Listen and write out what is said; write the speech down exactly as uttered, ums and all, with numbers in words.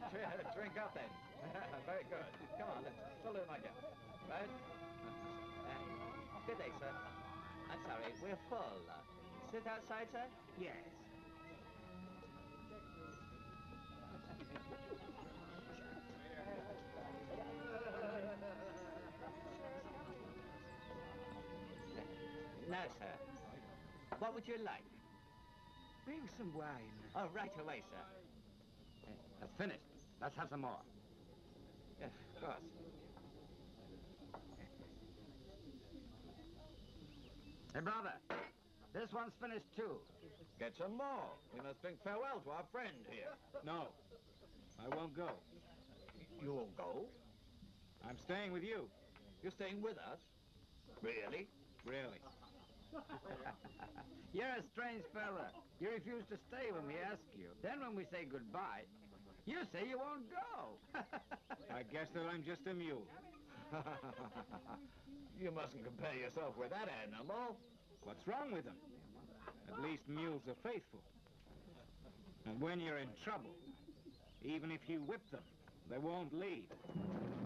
Drink up then. Very good. Come on, let's salute my guest. Right? Uh, good day, sir. I'm sorry, we're full. Uh, sit outside, sir? Yes. No, sir. What would you like? Bring some wine. Oh, right away, sir. That's finished. Let's have some more. Yes, of course. Hey, brother. This one's finished, too. Get some more. We must bid farewell to our friend here. No. I won't go. You'll go? I'm staying with you. You're staying with us? Really? Really. You're a strange fella. You refuse to stay when we ask you. Then when we say goodbye, you say you won't go. I guess that I'm just a mule. You mustn't compare yourself with that animal. What's wrong with them? At least mules are faithful. And when you're in trouble, even if you whip them, they won't lead.